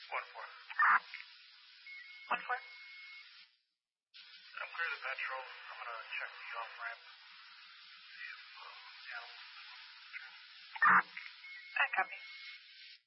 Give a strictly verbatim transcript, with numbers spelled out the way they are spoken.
One four. One four. I'm clear the metro. I'm gonna check the off ramp.